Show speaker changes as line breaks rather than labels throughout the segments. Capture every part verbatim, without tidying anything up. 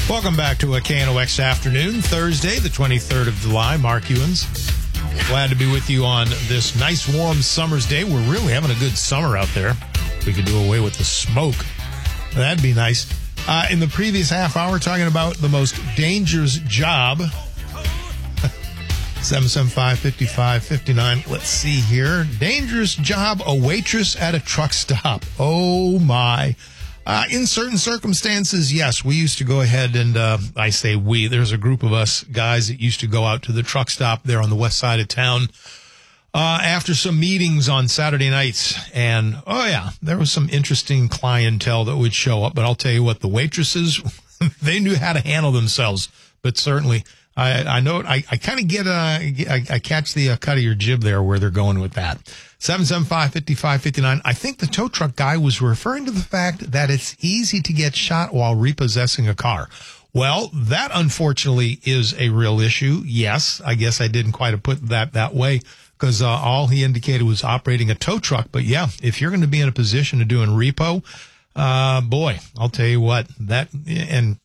Welcome back to a K N O X Afternoon, Thursday, the twenty-third of July. Mark Ewens, glad to be with you on this nice, warm summer's day. We're really having a good summer out there. We could do away with the smoke. That'd be nice. Uh, in the previous half hour, talking about the most dangerous job. seven seven five, five five five nine. Let's see here. Dangerous job, a waitress at a truck stop. Oh, my. Uh, in certain circumstances, yes, we used to go ahead and, uh, I say we, there's a group of us guys that used to go out to the truck stop there on the west side of town, uh, after some meetings on Saturday nights. And, oh yeah, there was some interesting clientele that would show up. But I'll tell you what, the waitresses, they knew how to handle themselves. But certainly, I, I know, I, I kind of get, uh, I, I catch the uh, cut of your jib there where they're going with that. seven seven five, five five five nine. I think the tow truck guy was referring to the fact that it's easy to get shot while repossessing a car. Well, that unfortunately is a real issue. Yes, I guess I didn't quite have put that that way because uh, all he indicated was operating a tow truck. But yeah, if you're going to be in a position of doing repo, uh, boy, I'll tell you what, that, and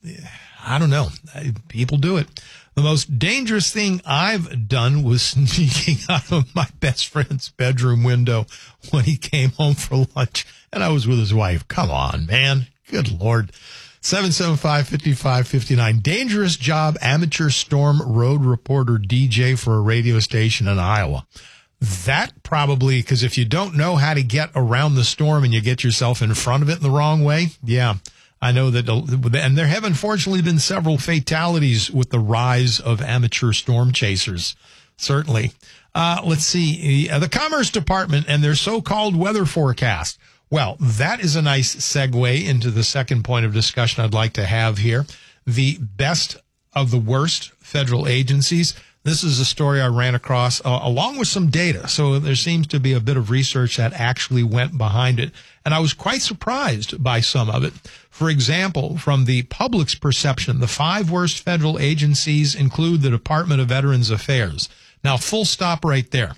I don't know, people do it. The most dangerous thing I've done was sneaking out of my best friend's bedroom window when he came home for lunch, and I was with his wife. Come on, man. Good Lord. seven seven five, five five five nine. Dangerous job, amateur storm road reporter D J for a radio station in Iowa. That probably, because if you don't know how to get around the storm and you get yourself in front of it in the wrong way, yeah. I know that, and there have unfortunately been several fatalities with the rise of amateur storm chasers. Certainly. Uh, let's see. The Commerce Department and their so-called weather forecast. Well, that is a nice segue into the second point of discussion I'd like to have here. The best of the worst federal agencies. This is a story I ran across uh, along with some data. So there seems to be a bit of research that actually went behind it. And I was quite surprised by some of it. For example, from the public's perception, the five worst federal agencies include the Department of Veterans Affairs. Now, full stop right there.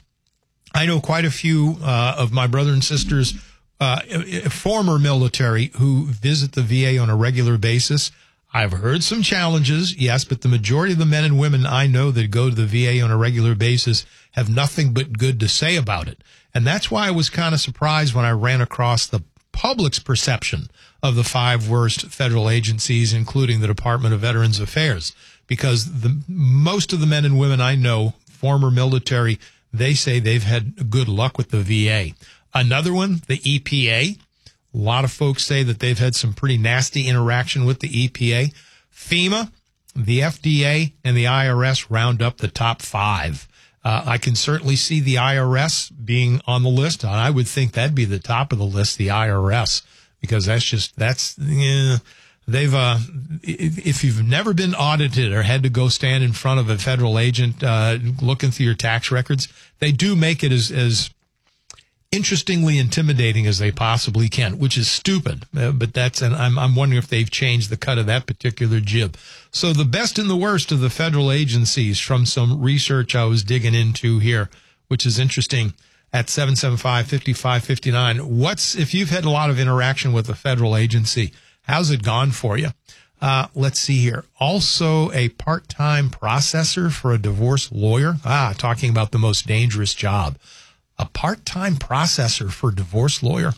I know quite a few uh, of my brother and sisters, uh, former military, who visit the V A on a regular basis. I've heard some challenges, yes, but the majority of the men and women I know that go to the V A on a regular basis have nothing but good to say about it. And that's why I was kind of surprised when I ran across the public's perception of the five worst federal agencies, including the Department of Veterans Affairs, because the most of the men and women I know, former military, they say they've had good luck with the V A. Another one, the E P A. A lot of folks say that they've had some pretty nasty interaction with the E P A. FEMA, the F D A, and the I R S round up the top five. Uh, I can certainly see the I R S being on the list. I would think that'd be the top of the list, the I R S, because that's just, that's, yeah, they've, uh, if you've never been audited or had to go stand in front of a federal agent, uh, looking through your tax records, they do make it as, as, interestingly intimidating as they possibly can, which is stupid. Uh, but that's, and I'm, I'm wondering if they've changed the cut of that particular jib. So the best and the worst of the federal agencies from some research I was digging into here, which is interesting at seven seven five, five five five nine. What's, if you've had a lot of interaction with a federal agency, how's it gone for you? Uh, let's see here. Also a part-time processor for a divorce lawyer. Ah, talking about the most dangerous job. A part-time processor for a divorce lawyer.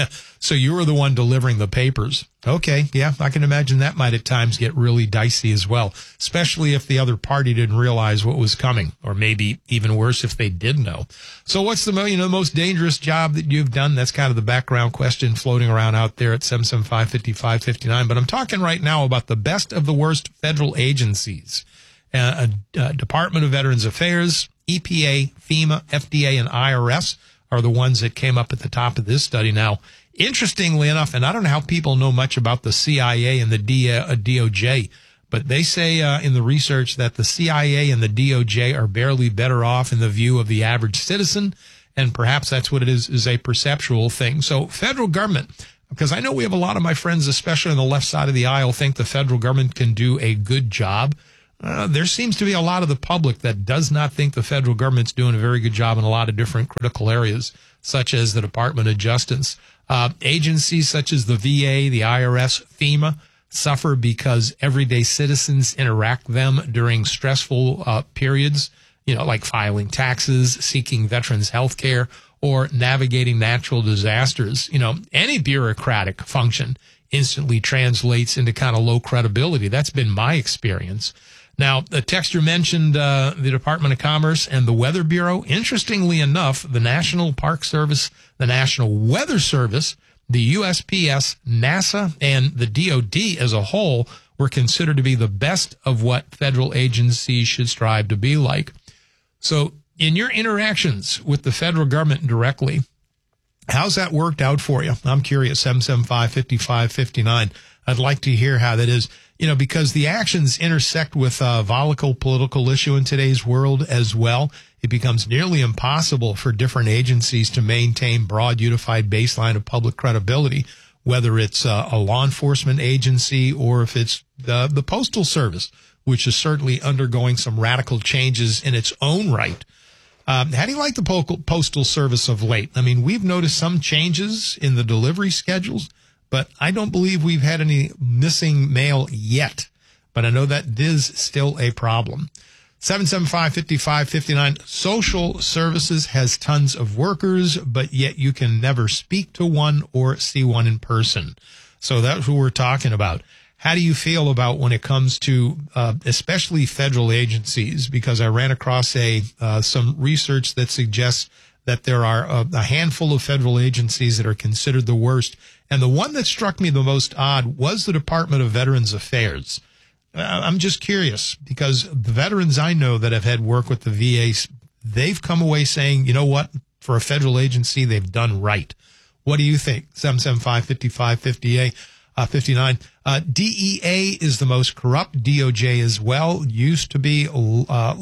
So you were the one delivering the papers. Okay, yeah, I can imagine that might at times get really dicey as well, especially if the other party didn't realize what was coming, or maybe even worse if they did know. So what's the, you know, the most dangerous job that you've done? That's kind of the background question floating around out there at seven seven five, five five five nine. But I'm talking right now about the best of the worst federal agencies. Uh, uh, Department of Veterans Affairs, E P A, FEMA, F D A, and I R S are the ones that came up at the top of this study. Now, interestingly enough, and I don't know how people know much about the C I A and the D, uh, D O J, but they say uh, in the research that the C I A and the D O J are barely better off in the view of the average citizen, and perhaps that's what it is, is a perceptual thing. So federal government, because I know we have a lot of my friends, especially on the left side of the aisle, think the federal government can do a good job. Uh, there seems to be a lot of the public that does not think the federal government's doing a very good job in a lot of different critical areas, such as the Department of Justice. Uh, agencies such as the V A, the I R S, FEMA,
suffer because everyday citizens interact them during stressful uh, periods, you know, like filing taxes, seeking veterans health care, or navigating natural disasters. You know, any bureaucratic function instantly translates into kind of low credibility. That's been my experience. Now, the texter mentioned uh, the Department of Commerce and the Weather Bureau. Interestingly enough, the National Park Service, the National Weather Service, the U S P S, NASA, and the D O D as a whole were considered to be the best of what federal agencies should strive to be like. So in your interactions with the federal government directly, how's that worked out for you? I'm curious, seven seven five, five five five nine. I'd like to hear how that is, you know, because the actions intersect with a volatile political issue in today's world as well. It becomes nearly impossible for different agencies to maintain broad, unified baseline of public credibility, whether it's uh, a law enforcement agency or if it's the, the Postal Service, which is certainly undergoing some radical changes in its own right. Um, how do you like the po- Postal Service of late? I mean, we've noticed some changes in the delivery schedules, but I don't believe we've had any missing mail yet. But I know that is still a problem. seven seven five, five five five nine. Social services has tons of workers, but yet you can never speak to one or see one in person. So that's what we're talking about. How do you feel about when it comes to uh, especially federal agencies? Because I ran across a uh, some research that suggests that there are a, a handful of federal agencies that are considered the worst. And the one that struck me the most odd was the Department of Veterans Affairs. Uh, I'm just curious because the veterans I know that have had work with the V A, they've come away saying, you know what, for a federal agency, they've done right. What do you think? seven seven five, five five five eight. Uh, fifty-nine. Uh, D E A is the most corrupt. D O J as well. Used to be uh,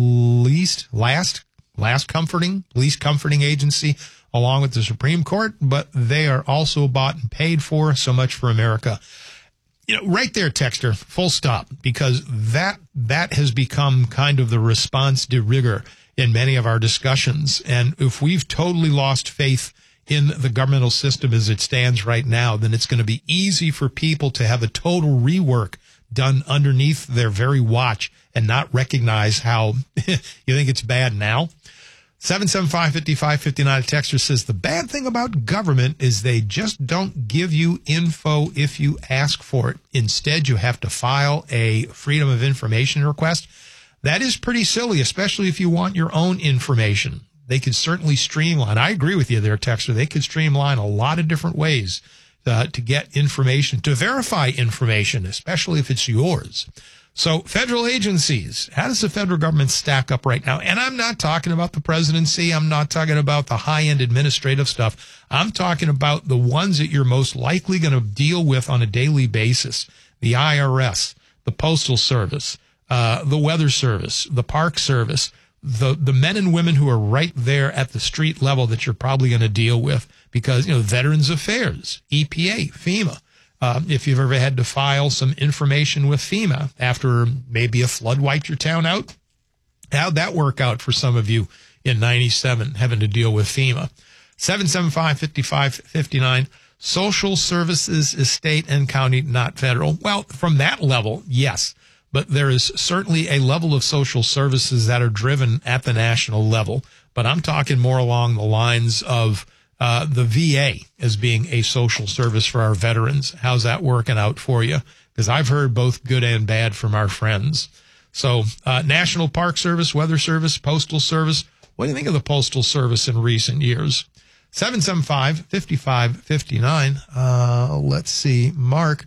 least, last, last comforting, least comforting agency along with the Supreme Court, but they are also bought and paid for. So much for America. You know, right there, texter, full stop, because that, that has become kind of the response de rigueur in many of our discussions. And if we've totally lost faith in the governmental system as it stands right now, then it's going to be easy for people to have a total rework done underneath their very watch and not recognize how you think it's bad now. seven seven five, five five five nine, a texter says, the bad thing about government is they just don't give you info if you ask for it. Instead, you have to file a Freedom of Information request. That is pretty silly, especially if you want your own information. They could certainly streamline. I agree with you there, texter. They could streamline a lot of different ways uh, to get information, to verify information, especially if it's yours. So federal agencies, how does the federal government stack up right now? And I'm not talking about the presidency. I'm not talking about the high-end administrative stuff. I'm talking about the ones that you're most likely going to deal with on a daily basis. The I R S, the Postal Service, uh, the Weather Service, the Park Service, the the men and women who are right there at the street level that you're probably going to deal with because, you know, Veterans Affairs, E P A, FEMA. Uh, if you've ever had to file some information with FEMA after maybe a flood wiped your town out, how'd that work out for some of you in ninety-seven having to deal with FEMA? seven seven five, five five five nine. Social services is state and county, not federal. Well, from that level, yes. But there is certainly a level of social services that are driven at the national level. But I'm talking more along the lines of uh, the V A as being a social service for our veterans. How's that working out for you? Because I've heard both good and bad from our friends. So uh, National Park Service, Weather Service, Postal Service. What do you think of the Postal Service in recent years? seven seven five, five five five nine. Uh, let's see. Mark.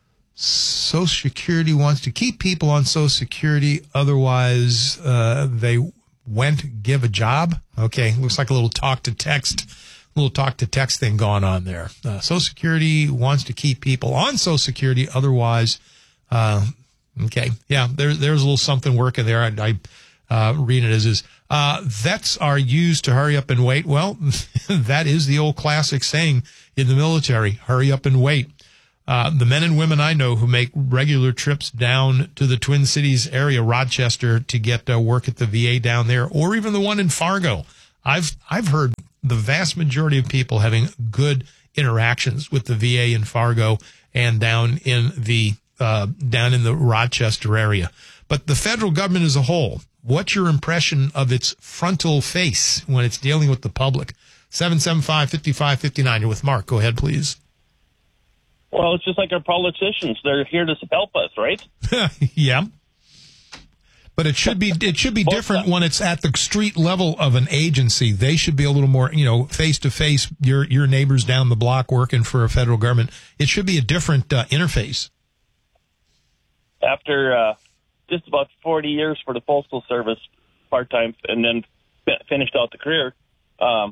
Social Security wants to keep people on Social Security. Otherwise, uh, they went give a job. Okay. Looks like a little talk to text, little talk to text thing going on there. Uh, Social Security wants to keep people on Social Security. Otherwise, uh, okay. Yeah. There, there's a little something working there. I, I uh, read it as is. Uh, vets are used to hurry up and wait. Well, that is the old classic saying in the military, hurry up and wait. Uh, the men and women I know who make regular trips down to the Twin Cities area, Rochester, to get uh, work at the V A down there, or even the one in Fargo. I've, I've heard the vast majority of people having good interactions with the V A in Fargo and down in the uh, down in the Rochester area. But the federal government as a whole, what's your impression of its frontal face when it's dealing with the public? seven seven five, five five five nine. You're with Mark. Go ahead, please.
Well, it's just like our politicians. They're here to help us, right?
Yeah. But it should be it should be different when it's at the street level of an agency. They should be a little more, you know, face to face. Your your neighbors down the block working for a federal government. It should be a different uh, interface.
After uh, just about forty years for the Postal Service part time, and then f- finished out the career, um,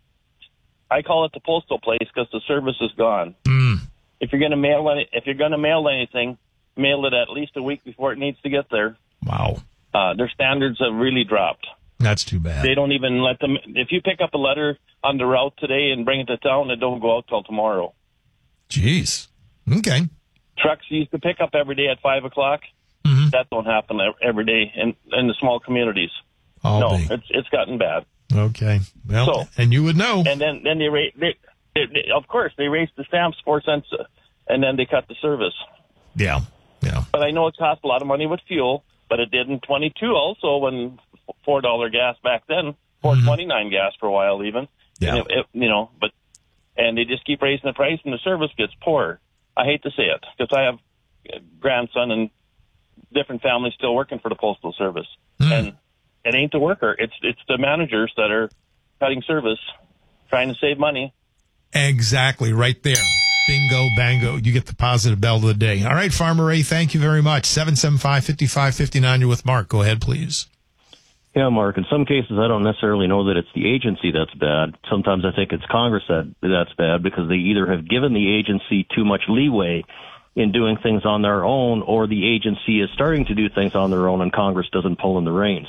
I call it the postal place because the service is gone.
Mm.
If you're going to mail any, if you're going to mail anything, mail it at least a week before it needs to get there.
Wow.
Uh, their standards have really dropped.
That's too bad.
They don't even let them. If you pick up a letter on the route today and bring it to town, it don't go out till tomorrow.
Jeez. Okay.
Trucks used to pick up every day at five o'clock.
Mm-hmm.
That don't happen every day in in the small communities.
All
no,
day.
it's it's gotten bad.
Okay. Well,
So-
and you would know.
And then then they rate. They, they, they, of course, they raised the stamps four cents, uh, and then they cut the service.
Yeah. Yeah.
But I know it cost a lot of money with fuel. But it did in twenty-two also when four dollar gas back then, four twenty nine mm-hmm. gas for a while even.
Yeah.
And it, it, you know, but and they just keep raising the price, and the service gets poorer. I hate to say it because I have a grandson and different families still working for the Postal Service, mm. and it ain't the worker; it's it's the managers that are cutting service, trying to save money.
Exactly, right there. Bingo, bango. You get the positive bell of the day. All right, Farmer Ray, thank you very much. seven seven five, five five five nine. You're with Mark. Go ahead, please.
Yeah, Mark. In some cases, I don't necessarily know that it's the agency that's bad. Sometimes I think it's Congress that that's bad because they either have given the agency too much leeway in doing things on their own, or the agency is starting to do things on their own and Congress doesn't pull in the reins.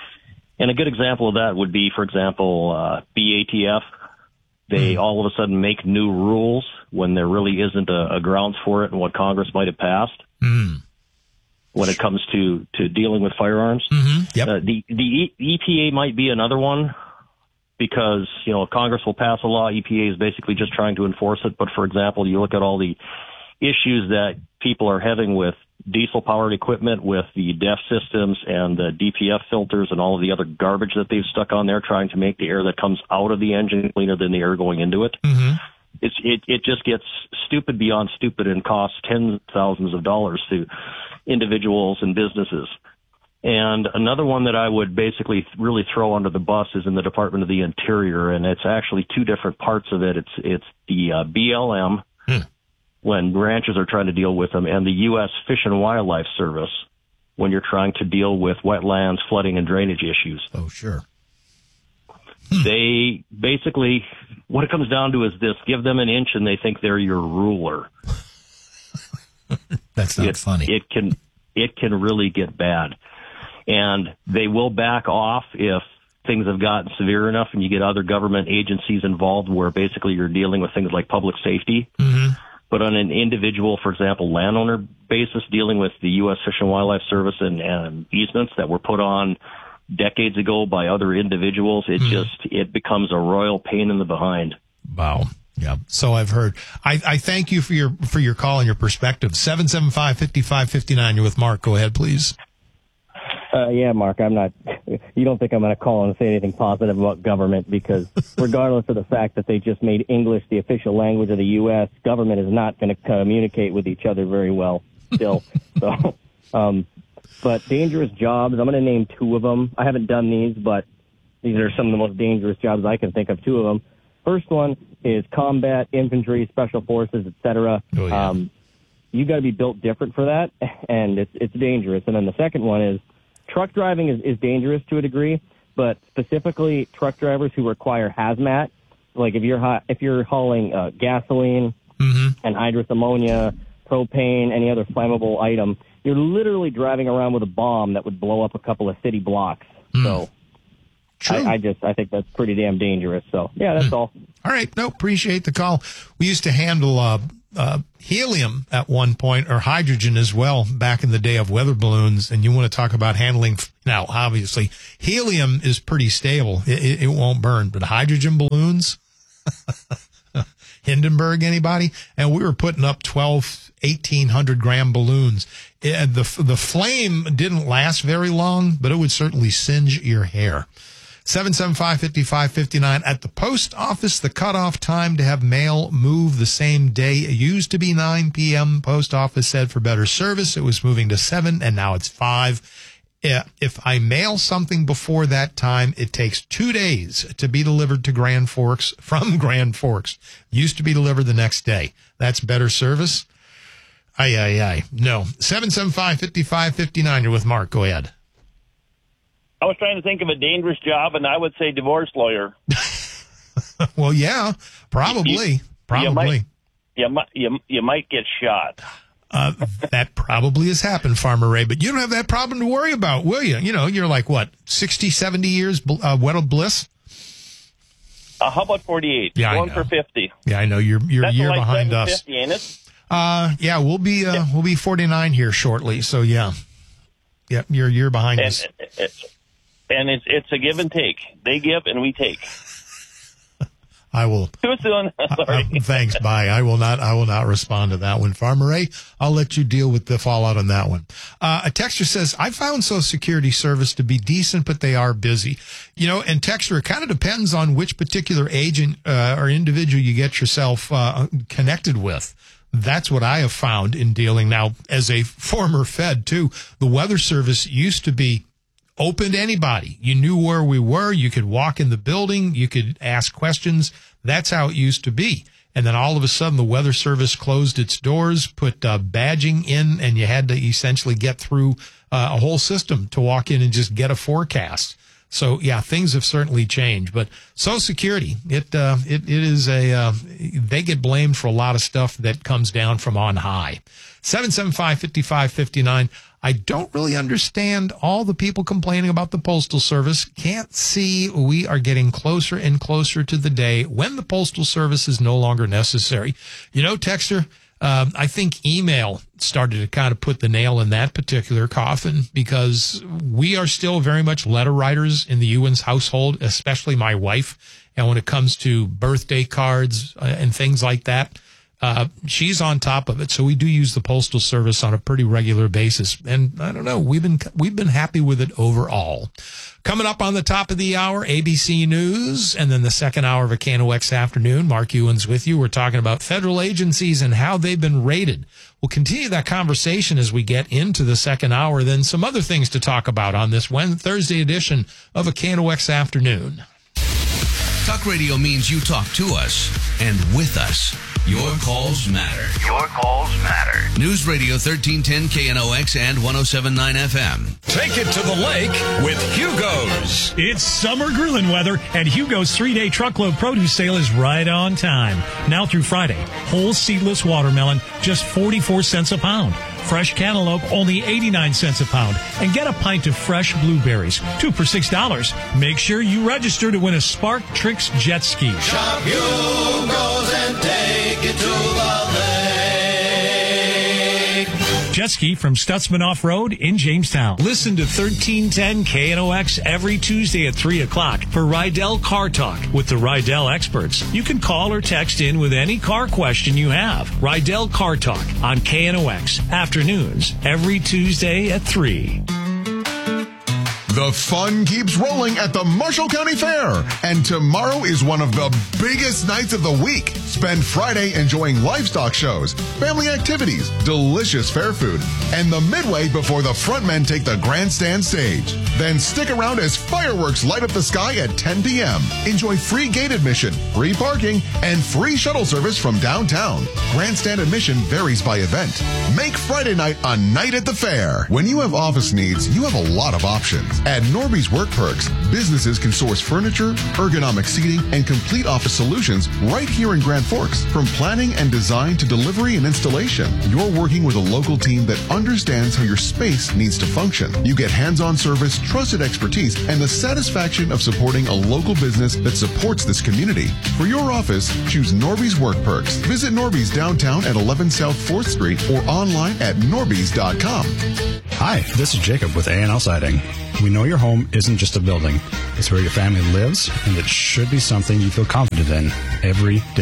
And a good example of that would be, for example, uh, B A T F. They mm. all of a sudden make new rules when there really isn't a, a grounds for it and what Congress might have passed
mm.
when it comes to, to dealing with firearms.
Mm-hmm. Yep.
Uh, the the E P A might be another one because, you know, Congress will pass a law. E P A is basically just trying to enforce it. But, for example, you look at all the issues that people are having with diesel-powered equipment, with the D E F systems and the D P F filters and all of the other garbage that they've stuck on there trying to make the air that comes out of the engine cleaner than the air going into it.
Mm-hmm.
It's, it, it just gets stupid beyond stupid and costs tens of thousands of dollars to individuals and businesses. And another one that I would basically really throw under the bus is in the Department of the Interior, and it's actually two different parts of it. It's, it's the uh, B L M,
hmm. when
ranchers are trying to deal with them, and the U S Fish and Wildlife Service when you're trying to deal with wetlands, flooding, and drainage issues.
Oh, sure.
They basically, what it comes down to is this: give them an inch and they think they're your ruler.
That's not
it,
funny.
It can, it can really get bad. And they will back off if things have gotten severe enough and you get other government agencies involved where basically you're dealing with things like public safety.
Mm-hmm.
But on an individual, for example, landowner basis, dealing with the U S Fish and Wildlife Service and, and easements that were put on decades ago by other individuals, it mm. just, it becomes a royal pain in the behind.
Wow. Yeah. So I've heard. I, I thank you for your, for your call and your perspective. seven seven five, five five five nine. You're with Mark. Go ahead, please.
Uh, yeah, Mark, I'm not, you don't think I'm going to call and say anything positive about government because regardless of the fact that they just made English the official language of the U S, government is not going to communicate with each other very well still. so, um, but dangerous jobs, I'm going to name two of them. I haven't done these, but these are some of the most dangerous jobs I can think of, two of them. First one is combat, infantry, special forces, et cetera.
Oh, yeah.
Um, you got to be built different for that, and it's, it's dangerous. And then the second one is, truck driving is, is dangerous to a degree, but specifically truck drivers who require hazmat, like if you're ha- if you're hauling uh, gasoline,
mm-hmm.
anhydrous ammonia, propane, any other flammable item, you're literally driving around with a bomb that would blow up a couple of city blocks. Mm. So I, I just I think that's pretty damn dangerous. So yeah, that's mm. all.
All right, no, appreciate the call. We used to handle uh, uh, helium at one point, or hydrogen as well, back in the day of weather balloons. And you want to talk about handling, now, obviously, helium is pretty stable. It, it, it won't burn. But hydrogen balloons,
Hindenburg, anybody? And we were putting up twelve, eighteen hundred gram balloons. And the, the flame didn't last very long, but it would certainly singe your hair. seven seven five, five five five nine. At the post office, the cutoff time to have mail move the same day it used to be nine p.m. Post office said for better service, it was moving to seven, and now it's five. If I mail something before that time, it takes two days to be delivered to Grand Forks from Grand Forks. Used to be delivered the next day. That's better service? Aye, aye, aye. No. seven seven five, five five five nine. You're with Mark. Go ahead.
I was trying to think of a dangerous job, and I would say divorce lawyer.
Well, yeah, probably.
You,
probably.
You might, you, might, you, you might get shot.
Uh, that probably has happened, Farmer Ray, but you don't have that problem to worry about, will you? You know, you're like, what, sixty, seventy years uh, wedded bliss?
Uh, how about forty-eight?
Yeah,
Going
I know.
for fifty.
Yeah, I know. You're, you're a year
like
behind us.
fifty, ain't it?
Uh, yeah, we'll be, uh, we'll be forty-nine here shortly. So yeah. Yeah, you're a year behind
and,
us.
It's, and it's, it's a give and take. They give and we take.
I will.
Too soon. Sorry.
Uh, thanks. Bye. I will not, I will not respond to that one. Farmer Ray, I'll let you deal with the fallout on that one. Uh, a texter says, I found Social Security service to be decent, but they are busy. You know, and texter, it kind of depends on which particular agent, uh, or individual you get yourself, uh, connected with. That's what I have found in dealing now as a former Fed too. The Weather Service used to be open to anybody. You knew where we were. You could walk in the building. You could ask questions. That's how it used to be. And then all of a sudden, the Weather Service closed its doors, put uh, badging in, and you had to essentially get through uh, a whole system to walk in and just get a forecast. So, yeah, things have certainly changed. But Social Security, it uh, it, it is a uh, they get blamed for a lot of stuff that comes down from on high. seven seven five, five five five nine. I don't really understand all the people complaining about the Postal Service. Can't see we are getting closer and closer to the day when the Postal Service is no longer necessary. You know, Texter, uh, I think email started to kind of put the nail in that particular coffin because we are still very much letter writers in the Ewens household, especially my wife. And when it comes to birthday cards uh, and things like that, Uh, she's on top of it, so we do use the Postal Service on a pretty regular basis, and I don't know, we've been we've been happy with it overall. Coming up on the top of the hour, A B C News, and then the second hour of a K N O X Afternoon. Mark Ewens with you. We're talking about federal agencies and how they've been rated. We'll continue that conversation as we get into the second hour. Then some other things to talk about on this Wednesday, Thursday edition of a K N O X Afternoon.
Talk radio means you talk to us and with us. Your calls matter. Your calls matter. News Radio thirteen ten K N O X and ten seventy-nine F M.
Take it to the lake with Hugo's. It's summer grilling weather, and Hugo's three-day truckload produce sale is right on time. Now through Friday, whole seedless watermelon, just forty-four cents a pound. Fresh cantaloupe, only eighty-nine cents a pound. And get a pint of fresh blueberries, two for six dollars. Make sure you register to win a Spark Tricks jet ski.
Shop Hugo's and take it to the lake.
Jet ski from Stutzman Off-Road in Jamestown. Listen to thirteen ten K N O X every Tuesday at three o'clock for Rydell Car Talk with the Rydell experts. You can call or text in with any car question you have. Rydell Car Talk on K N O X afternoons every Tuesday at three.
The fun keeps rolling at the Marshall County Fair, and tomorrow is one of the biggest nights of the week. Spend Friday enjoying livestock shows, family activities, delicious fair food, and the midway before the frontmen take the grandstand stage. Then stick around as fireworks light up the sky at ten p.m. Enjoy free gate admission, free parking, and free shuttle service from downtown. Grandstand admission varies by event. Make Friday night a night at the fair. When you have office needs, you have a lot of options. At Norby's Work Perks, businesses can source furniture, ergonomic seating, and complete office solutions right here in Grand Forks. From planning and design to delivery and installation, you're working with a local team that understands how your space needs to function. You get hands-on service, trusted expertise, and the satisfaction of supporting a local business that supports this community. For your office, choose Norby's Work Perks. Visit Norby's downtown at eleven South fourth Street or online at norbys dot com.
Hi, this is Jacob with A and L Siding. We know your home isn't just a building. It's where your family lives, and it should be something you feel confident in every day.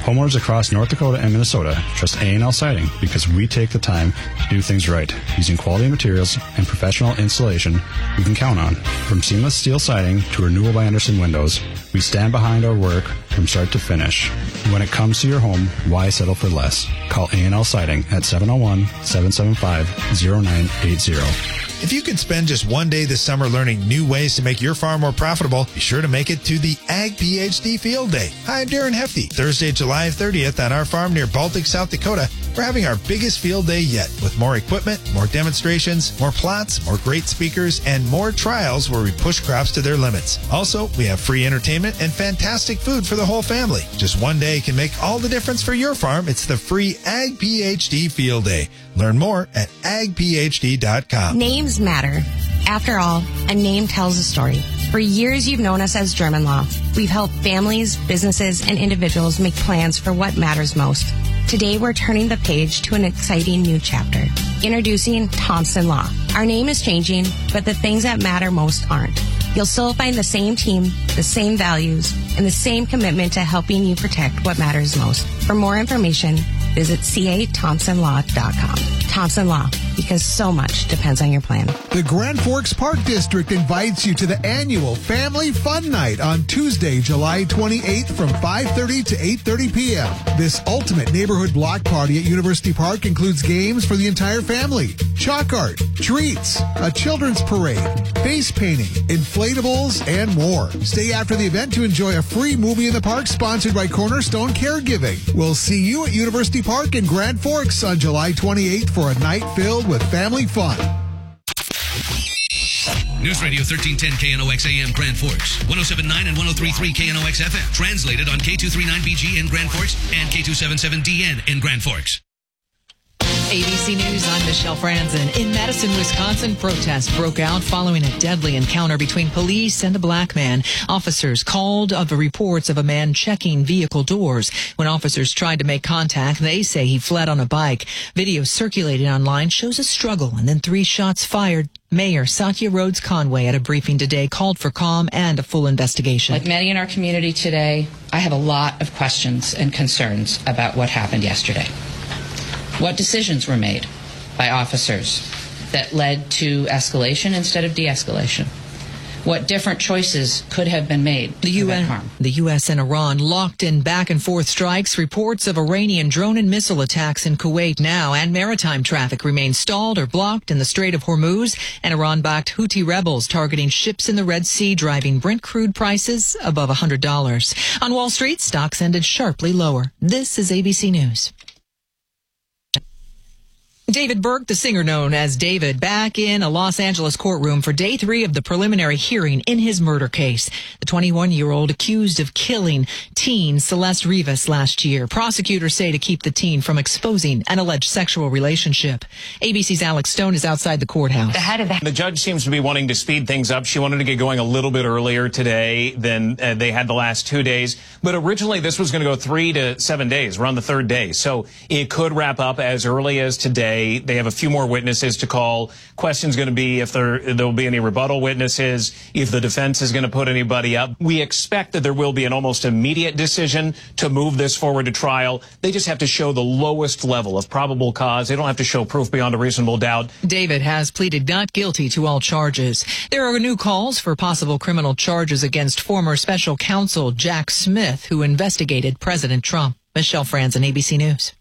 Homeowners across North Dakota and Minnesota trust A and L Siding because we take the time to do things right, using quality materials and professional installation you can count on. From seamless steel siding to Renewal by Andersen windows, we stand behind our work from start to finish. When it comes to your home, why settle for less? Call A and L Siding at seven oh one, seven seven five, oh nine eight zero.
If you could spend just one day this summer learning new ways to make your farm more profitable, be sure to make it to the Ag PhD Field Day. Hi, I'm Darren Hefty. Thursday, July thirtieth on our farm near Baltic, South Dakota, we're having our biggest field day yet with more equipment, more demonstrations, more plots, more great speakers, and more trials where we push crops to their limits. Also, we have free entertainment and fantastic food for the whole family. Just one day can make all the difference for your farm. It's the free Ag PhD Field Day. Learn more at ag p h d dot com.
Names matter. After all, a name tells a story. For years, you've known us as German Law. We've helped families, businesses, and individuals make plans for what matters most. Today, we're turning the page to an exciting new chapter. Introducing Thompson Law. Our name is changing, but the things that matter most aren't. You'll still find the same team, the same values, and the same commitment to helping you protect what matters most. For more information, visit c a thompson law dot com. Thompson Law, because so much depends on your plan.
The Grand Forks Park District invites you to the annual Family Fun Night on Tuesday, July twenty-eighth from five thirty to eight thirty p.m. This ultimate neighborhood block party at University Park includes games for the entire family, chalk art, treats, a children's parade, face painting, inflatables, and more. Stay after the event to enjoy a free movie in the park sponsored by Cornerstone Caregiving. We'll see you at University Park in Grand Forks on July twenty-eighth for a night filled with family fun.
News Radio thirteen ten K N O X A M Grand Forks, one oh seven point nine and one oh three point three K N O X F M. Translated on K two thirty-nine B G in Grand Forks and K two seventy-seven D N in Grand Forks.
A B C News, I'm Michelle Franzen. In Madison, Wisconsin, protests broke out following a deadly encounter between police and a black man. Officers called of the reports of a man checking vehicle doors. When officers tried to make contact, they say he fled on a bike. Video circulated online shows a struggle and then three shots fired. Mayor Satya Rhodes Conway at a briefing today called for calm and a full investigation.
Like many in our community today, I have a lot of questions and concerns about what happened yesterday. What decisions were made by officers that led to escalation instead of de-escalation? What different choices could have been made
the U N, harm? The U S and Iran locked in back-and-forth strikes. Reports of Iranian drone and missile attacks in Kuwait now, and maritime traffic remains stalled or blocked in the Strait of Hormuz, and Iran-backed Houthi rebels targeting ships in the Red Sea, driving Brent crude prices above one hundred dollars. On Wall Street, stocks ended sharply lower. This is A B C News. David Burke, the singer known as David, back in a Los Angeles courtroom for day three of the preliminary hearing in his murder case. The twenty-one-year-old accused of killing teen Celeste Rivas last year. Prosecutors say to keep the teen from exposing an alleged sexual relationship. A B C's Alex Stone is outside the courthouse.
The head of the, the judge seems to be wanting to speed things up. She wanted to get going a little bit earlier today than uh, they had the last two days. But originally this was going to go three to seven days. We're on the third day. So it could wrap up as early as today. They have a few more witnesses to call. Question's going to be if there there will be any rebuttal witnesses, if the defense is going to put anybody up. We expect that there will be an almost immediate decision to move this forward to trial. They just have to show the lowest level of probable cause. They don't have to show proof beyond a reasonable doubt.
David has pleaded not guilty to all charges. There are new calls for possible criminal charges against former special counsel Jack Smith, who investigated President Trump. Michelle Franzen, A B C News.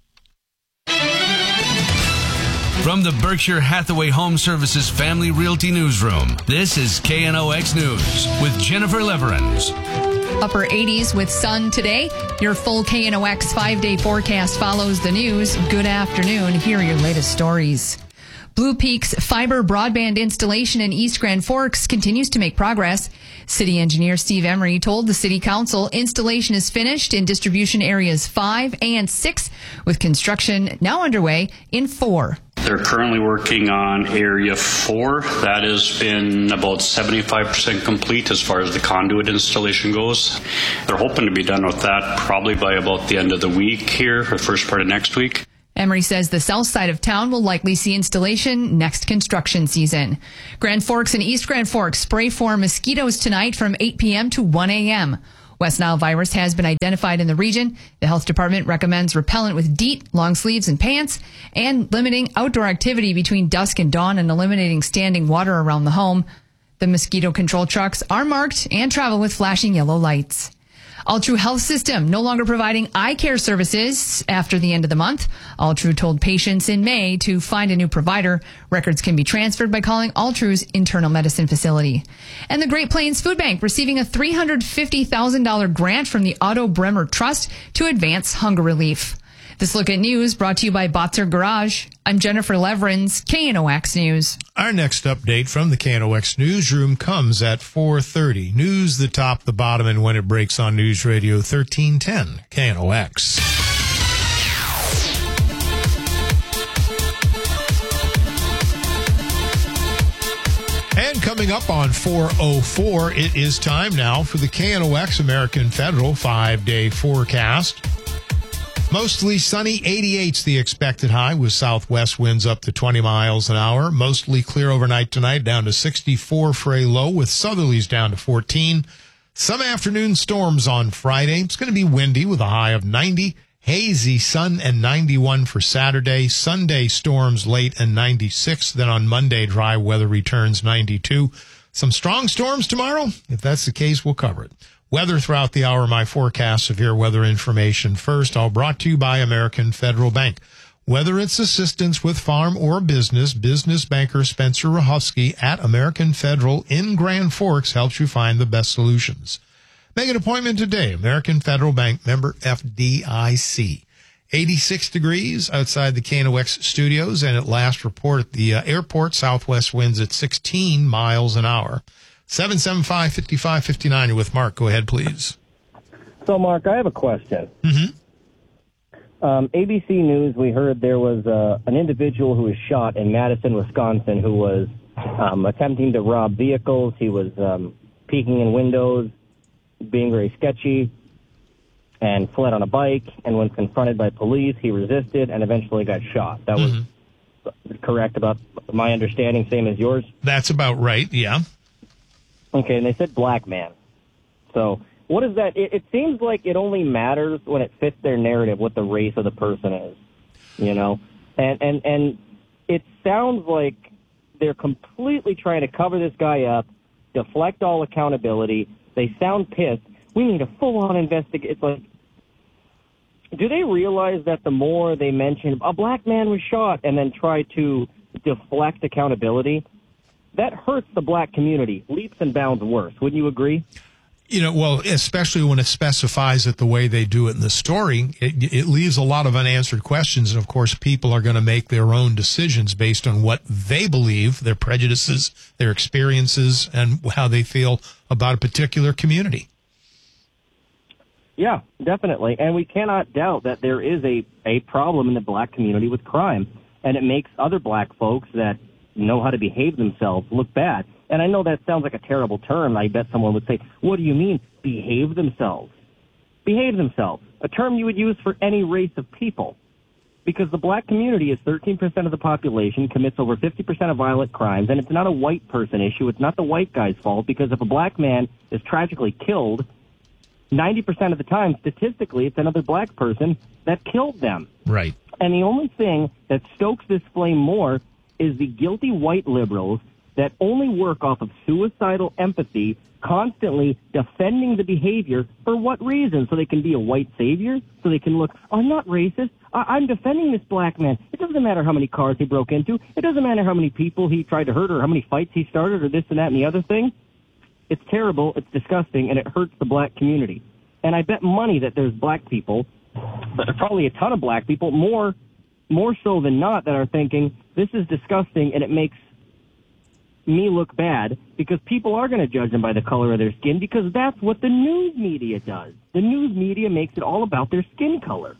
From the Berkshire Hathaway Home Services Family Realty Newsroom, this is K N O X News with Jennifer Leverins.
Upper eighties with sun today. Your full K N O X five-day forecast follows the news. Good afternoon. Here are your latest stories. Blue Peak's fiber broadband installation in East Grand Forks continues to make progress. City engineer Steve Emery told the City Council installation is finished in distribution areas five and six, with construction now underway in four.
They're currently working on area four. That has been about seventy-five percent complete as far as the conduit installation goes. They're hoping to be done with that probably by about the end of the week here, or first part of next week.
Emery says the south side of town will likely see installation next construction season. Grand Forks and East Grand Forks spray for mosquitoes tonight from eight p.m. to one a.m. West Nile virus has been identified in the region. The health department recommends repellent with DEET, long sleeves and pants, and limiting outdoor activity between dusk and dawn and eliminating standing water around the home. The mosquito control trucks are marked and travel with flashing yellow lights. Altru Health System no longer providing eye care services after the end of the month. Altru told patients in May to find a new provider. Records can be transferred by calling Altru's internal medicine facility. And the Great Plains Food Bank receiving a three hundred fifty thousand dollars grant from the Otto Bremer Trust to advance hunger relief. This Look at News brought to you by Botzer Garage. I'm Jennifer Leverins, K N O X News.
Our next update from the K N O X newsroom comes at four thirty. News the top, the bottom, and when it breaks on News Radio thirteen ten, K N O X. And coming up on four oh four, it is time now for the K N O X American Federal five-day forecast. Mostly sunny, eighty-eight's the expected high with southwest winds up to twenty miles an hour. Mostly clear overnight tonight, down to sixty-four for a low with southerlies down to fourteen. Some afternoon storms on Friday. It's going to be windy with a high of ninety. Hazy sun and ninety-one for Saturday. Sunday storms late and ninety-six. Then on Monday, dry weather returns ninety-two. Some strong storms tomorrow. If that's the case, we'll cover it. Weather throughout the hour, my forecast, severe weather information first, all brought to you by American Federal Bank. Whether it's assistance with farm or business, business banker Spencer Rahofsky at American Federal in Grand Forks helps you find the best solutions. Make an appointment today. American Federal Bank, member F D I C. eighty-six degrees outside the K N O X studios, and at last report at the uh, airport, southwest winds at sixteen miles an hour. seven seven five, five five five nine. You're with Mark. Go ahead, please.
So, Mark, I have a question.
Mm-hmm.
Um, A B C News, we heard there was uh, an individual who was shot in Madison, Wisconsin, who was um, attempting to rob vehicles. He was um, peeking in windows, being very sketchy, and fled on a bike. And when confronted by police, he resisted and eventually got shot. That was mm-hmm. correct about my understanding, same as yours?
That's about right, yeah.
Okay, and they said black man. So what is that? It, it seems like it only matters when it fits their narrative what the race of the person is, you know? And, and, and it sounds like they're completely trying to cover this guy up, deflect all accountability. They sound pissed. We need a full-on investigation. It's like, do they realize that the more they mention a black man was shot and then try to deflect accountability, that hurts the black community leaps and bounds worse. Wouldn't you agree?
You know, well, especially when it specifies it the way they do it in the story, it, it leaves a lot of unanswered questions. And, of course, people are going to make their own decisions based on what they believe, their prejudices, their experiences, and how they feel about a particular community.
Yeah, definitely. And we cannot doubt that there is a, a problem in the black community with crime. And it makes other black folks that know how to behave themselves look bad. And I know that sounds like a terrible term. I bet someone would say, what do you mean, behave themselves? Behave themselves, a term you would use for any race of people. Because the black community is thirteen percent of the population, commits over fifty percent of violent crimes, and it's not a white person issue. It's not the white guy's fault, because if a black man is tragically killed, ninety percent of the time, statistically, it's another black person that killed them.
Right.
And the only thing that stokes this flame more is the guilty white liberals that only work off of suicidal empathy, constantly defending the behavior. For what reason? So they can be a white savior? So they can look, I'm not racist. I- I'm defending this black man. It doesn't matter how many cars he broke into. It doesn't matter how many people he tried to hurt or how many fights he started or this and that and the other thing. It's terrible, it's disgusting, and it hurts the black community. And I bet money that there's black people, probably a ton of black people, more more so than not, that are thinking, this is disgusting and it makes me look bad, because people are going to judge them by the color of their skin, because that's what the news media does. The news media makes it all about their skin color.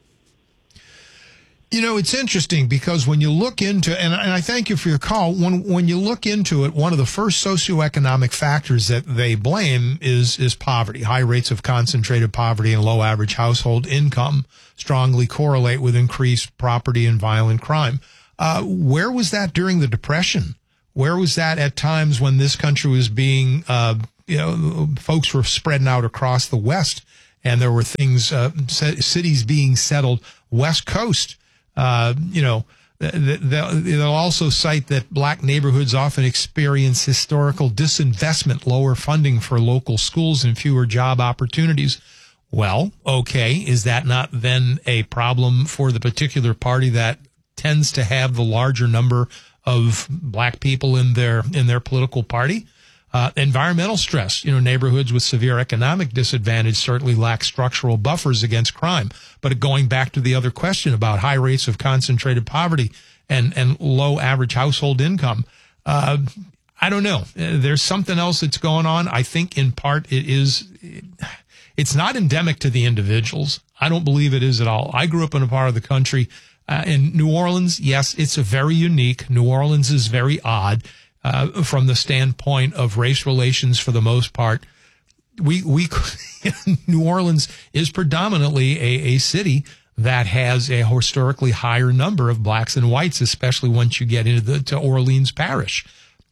You know, it's interesting because when you look into, and, and I thank you for your call, when when you look into it, one of the first socioeconomic factors that they blame is is poverty. High rates of concentrated poverty and low average household income strongly correlate with increased property and violent crime. Uh, where was that during the Depression? Where was that at times when this country was being uh,
you know, folks were spreading out across the West, and there were things, uh, cities being settled West Coast. Uh, you know, they'll also cite that black neighborhoods often experience historical disinvestment, lower funding for local schools, and fewer job opportunities. Well, okay, is that not then a problem for the particular party that tends to have the larger number of black people in their in their political party? Uh, environmental stress. You know, neighborhoods with severe economic disadvantage certainly lack structural buffers against crime. But going back to the other question about high rates of concentrated poverty and, and low average household income, uh, I don't know. There's something else that's going on. I think in part it is, it's not endemic to the individuals. I don't believe it is at all. I grew up in a part of the country, uh, in New Orleans. Yes, it's a very unique. New Orleans is very odd. Uh, from the standpoint of race relations, for the most part, we we New Orleans is predominantly a, a city that has a historically higher number of blacks and whites, especially once you get into the to Orleans Parish.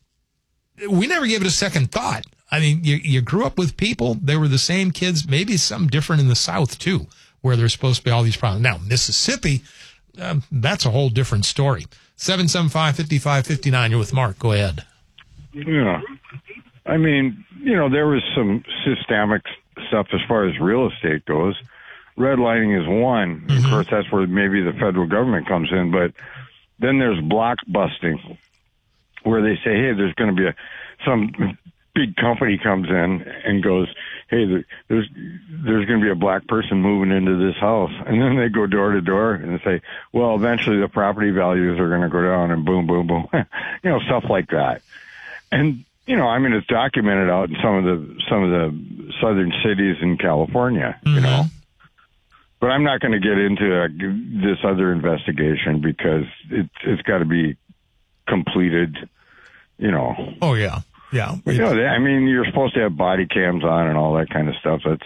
We never gave it a second thought. I mean, you you grew up with people; they were the same kids. Maybe it's something different in the South too, where there's supposed to be all these problems. Now, Mississippi, uh, that's a whole different story. seven seven five, five five five nine. You're with Mark. Go ahead.
Yeah. I mean, you know, there was some systemic stuff as far as real estate goes. Redlining is one. Mm-hmm. Of course, that's where maybe the federal government comes in. But then there's block busting, where they say, hey, there's going to be a some big company comes in and goes, hey, there's there's going to be a black person moving into this house. And then they go door to door and say, well, eventually the property values are going to go down, and boom, boom, boom. You know, stuff like that. And, you know, I mean, it's documented out in some of the some of the southern cities in California, mm-hmm. you know. But I'm not going to get into uh, this other investigation because it's it's got to be completed, you know.
Oh, yeah. Yeah.
But, you know, I mean, you're supposed to have body cams on and all that kind of stuff. That's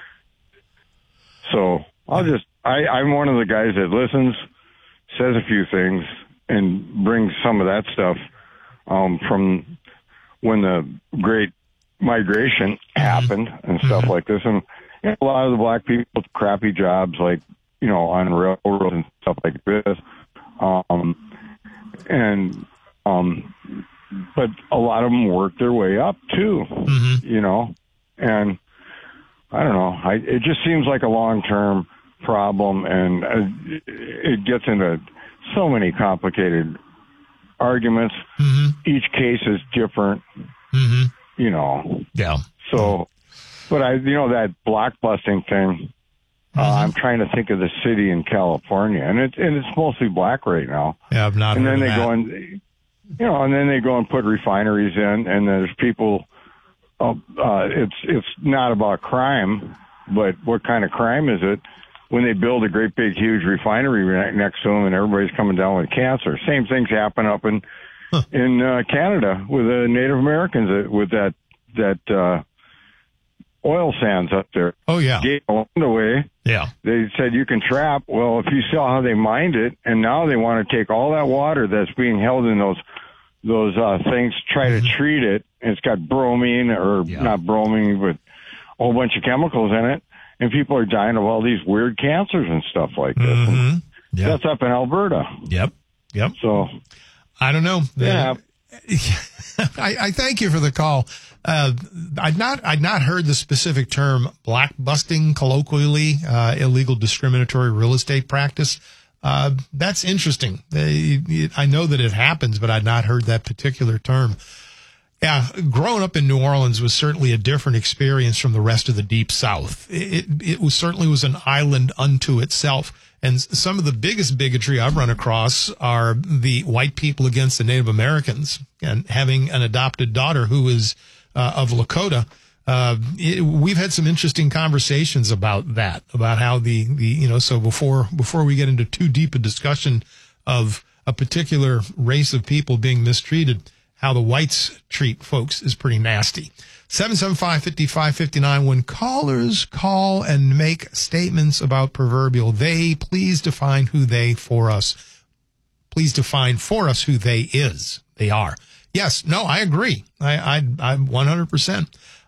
so I'll just, I, I'm one of the guys that listens, says a few things, and brings some of that stuff um, from when the Great Migration happened and stuff mm-hmm. like this. And you know, a lot of the black people with crappy jobs, like, you know, on railroads and stuff like this. Um, and, um, but a lot of them work their way up too, mm-hmm. you know, and I don't know. I, it just seems like a long-term problem, and uh, it gets into so many complicated arguments. Mm-hmm. Each case is different, mm-hmm. you know.
Yeah.
So, but I, you know, that blockbusting thing. Mm-hmm. Uh, I'm trying to think of the city in California, and it's and it's mostly black right now.
Yeah, I've not.
And
heard
then
of
they
that.
go and, you know, and then they go and put refineries in, and there's people. Uh, uh, it's it's not about crime, but what kind of crime is it when they build a great big huge refinery right next to them, and everybody's coming down with cancer? Same things happen up in huh. in uh, Canada with the Native Americans uh, with that that. Uh, oil sands up there.
Oh, yeah.
Gate away.
Yeah.
They said you can trap. Well, if you saw how they mined it, and now they want to take all that water that's being held in those those uh, things, try to mm-hmm. treat it. And it's got bromine, or yeah. not bromine, but a whole bunch of chemicals in it. And people are dying of all these weird cancers and stuff like this.
Mm-hmm. Yep.
That's up in Alberta.
Yep. Yep.
So,
I don't know.
Yeah.
I, I thank you for the call. Uh, I'd not, I'd not heard the specific term black busting colloquially, uh, illegal discriminatory real estate practice. Uh, that's interesting. Uh, I know that it happens, but I'd not heard that particular term. Yeah. Growing up in New Orleans was certainly a different experience from the rest of the Deep South. It, it was certainly was an island unto itself. And some of the biggest bigotry I've run across are the white people against the Native Americans, and having an adopted daughter who is uh, of Lakota. Uh, it, we've had some interesting conversations about that, about how the, the, you know, so before, before we get into too deep a discussion of a particular race of people being mistreated, how the whites treat folks is pretty nasty. seven seven five, five five five nine. When callers call and make statements about proverbial they, please define who they for us. Please define for us who they is. They are. Yes. No, I agree. I, I, I'm one hundred percent.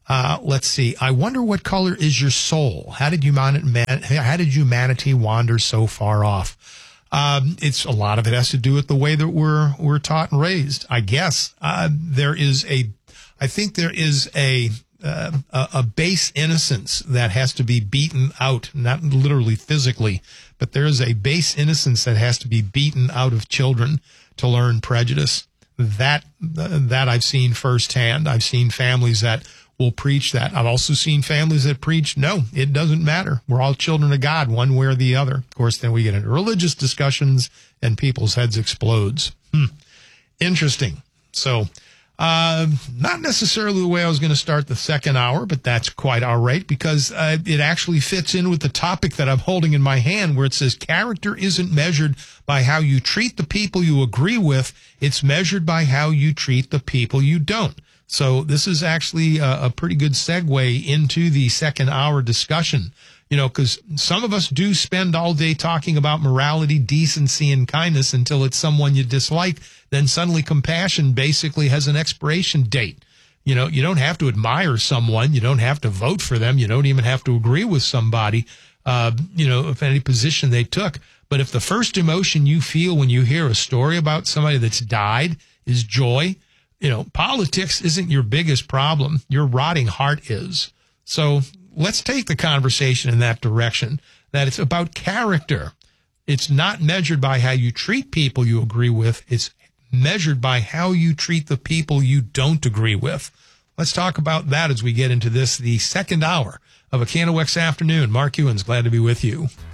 Uh, let's see. I wonder what color is your soul? How did you man- how did humanity wander so far off? Um, it's a lot of it has to do with the way that we're we're taught and raised. I guess uh, there is a, I think there is a, uh, a a base innocence that has to be beaten out, not literally physically, but there is a base innocence that has to be beaten out of children to learn prejudice. That that I've seen firsthand. I've seen families that will preach that. I've also seen families that preach, no, it doesn't matter. We're all children of God, one way or the other. Of course, then we get into religious discussions and people's heads explodes. Hmm. Interesting. So, uh, not necessarily the way I was going to start the second hour, but that's quite all right because uh, it actually fits in with the topic that I'm holding in my hand where it says character isn't measured by how you treat the people you agree with. It's measured by how you treat the people you don't. So this is actually a, a pretty good segue into the second hour discussion, you know, because some of us do spend all day talking about morality, decency, and kindness until it's someone you dislike. Then suddenly compassion basically has an expiration date. You know, you don't have to admire someone. You don't have to vote for them. You don't even have to agree with somebody, uh, you know, of any position they took. But if the first emotion you feel when you hear a story about somebody that's died is joy, you know, politics isn't your biggest problem. Your rotting heart is. So let's take the conversation in that direction, that it's about character. It's not measured by how you treat people you agree with. It's measured by how you treat the people you don't agree with. Let's talk about that as we get into this, the second hour of a K N O X Afternoon. Mark Ewens, glad to be with you.